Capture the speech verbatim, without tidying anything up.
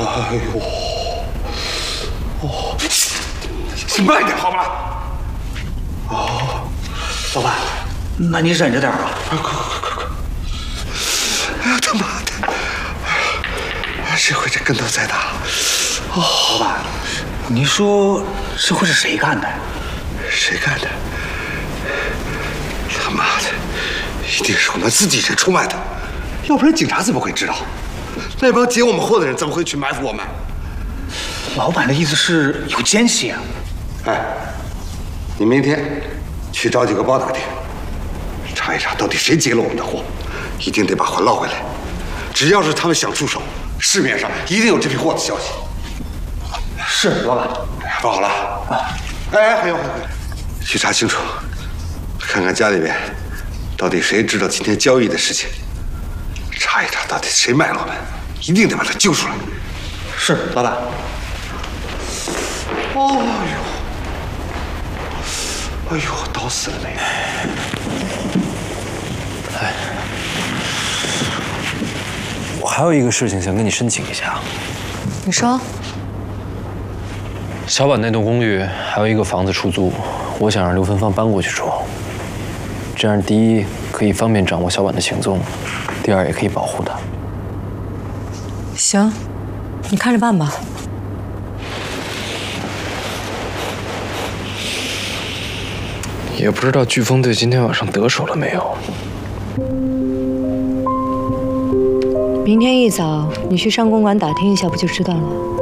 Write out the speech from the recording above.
哎呦，哦，你慢点好吗？哦， 老板，那你忍着点吧。 快快快快快！哎呀他妈的！哎呀，这回这跟头再大。 哦，老板，你说这会是谁干的？ 谁干的？他妈的，一定是我们自己人出卖的，要不然警察怎么会知道？那帮劫我们货的人怎么会去埋伏我们？ 老板的意思是有奸细啊？ 哎，你明天去找几个包打听，查一查到底谁劫了我们的货，一定得把货捞回来。只要是他们想出手，市面上一定有这批货的消息。 是，老板。 办好了啊！哎，还有还有，去查清楚，看看家里边到底谁知道今天交易的事情，查一查到底谁卖了我们，一定得把他揪出来。 是，老板。 哦呦，哎呦，刀死了没？ 哎，我还有一个事情想跟你申请一下。 你说。 小板那栋公寓还有一个房子出租，我想让刘芬芳搬过去住。这样，第一可以方便掌握小板的行踪，第二也可以保护他。 行，你看着办吧。 也不知道飓风队今天晚上得手了没有。 明天一早你去上公馆打听一下，不就知道了？